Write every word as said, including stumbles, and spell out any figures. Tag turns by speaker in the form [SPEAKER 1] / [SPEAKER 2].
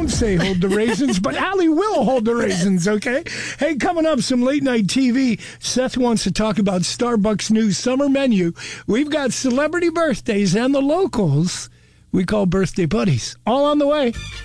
[SPEAKER 1] won't say hold the raisins, but Allie will hold the raisins, okay? Hey, coming up, some late night T V. Seth wants to talk about Starbucks' new summer menu. We've got celebrity birthdays and the locals we call birthday buddies. All on the way.